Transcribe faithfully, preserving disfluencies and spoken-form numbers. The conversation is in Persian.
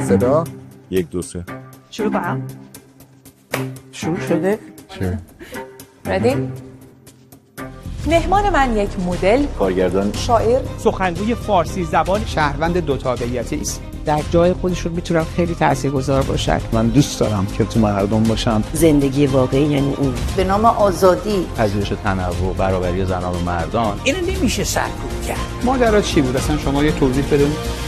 صدا یک دو سه. شروع کنم. شروع شده؟ شروع. ردی؟ مهمان من یک مدل، کارگردان، شاعر، سخنگوی فارسی زبان، شهروند دو تابعیتی است. در جای خودشون میتونن خیلی تاثیرگذار باشن. من دوست دارم که تو مردم باشم. زندگی واقعی یعنی اون. به نام آزادی، پذیرش تنوع، برابری زنان و مردان. اینو نمیشه سرکوب کرد. ماجرا چی بود اصلا شما یه توضیح بدید.